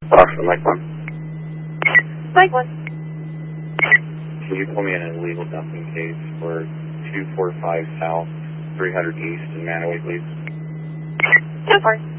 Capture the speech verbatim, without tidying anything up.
Boston, Mike one. Mike one. Can you pull me in an illegal dumping case for two forty-five South, three hundred East in Manaway, please? ten four.